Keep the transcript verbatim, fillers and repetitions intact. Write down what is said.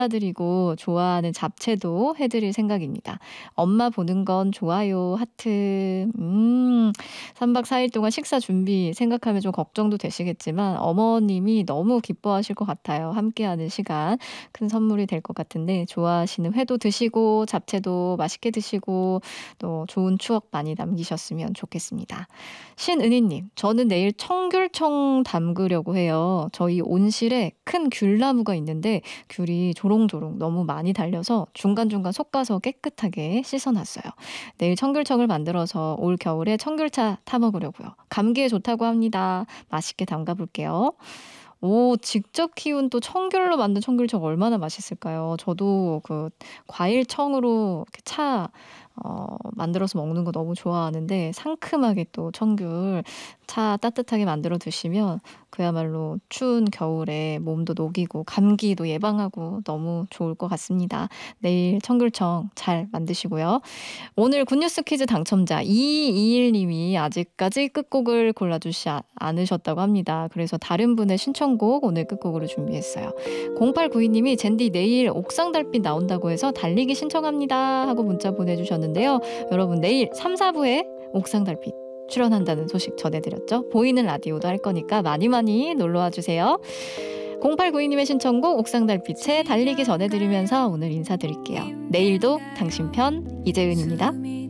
드리고 좋아하는 잡채도 해 드릴 생각입니다. 엄마 보는 건 좋아요. 하트. 음. 삼 박 사 일 동안 식사 준비 생각하면 좀 걱정도 되시겠지만 어머님이 너무 기뻐하실 것 같아요. 함께하는 시간. 큰 선물이 될 것 같은데 좋아하시는 회도 드시고 잡채도 맛있게 드시고 또 좋은 추억 많이 남기셨으면 좋겠습니다. 신은희 님. 저는 내일 청귤청 담그려고 해요. 저희 온실에 큰 귤나무가 있는데 귤이 조롱조롱 너무 많이 달려서 중간중간 솎아서 깨끗하게 씻어 놨어요. 내일 청귤청을 만들어서 올 겨울에 청귤차 타 먹으려고요. 감기에 좋다고 합니다. 맛있게 담가 볼게요. 오 직접 키운 또 청귤로 만든 청귤청 얼마나 맛있을까요? 저도 그 과일청으로 이렇게 차 어 만들어서 먹는 거 너무 좋아하는데 상큼하게 또 청귤 차 따뜻하게 만들어 드시면 그야말로 추운 겨울에 몸도 녹이고 감기도 예방하고 너무 좋을 것 같습니다. 내일 청귤청 잘 만드시고요. 오늘 굿뉴스 퀴즈 당첨자 이이일 님이 아직까지 끝곡을 골라주시 않으셨다고 합니다. 그래서 다른 분의 신청곡 오늘 끝곡으로 준비했어요. 공팔구이 님이 젠디 내일 옥상 달빛 나온다고 해서 달리기 신청합니다 하고 문자 보내주셨는데요. 여러분 내일 삼, 사 부에 옥상 달빛 출연한다는 소식 전해드렸죠. 보이는 라디오도 할 거니까 많이 많이 놀러와 주세요. 공팔구이 님의 신청곡 옥상 달빛에 달리기 전해드리면서 오늘 인사드릴게요. 내일도 당신 편 이재은입니다.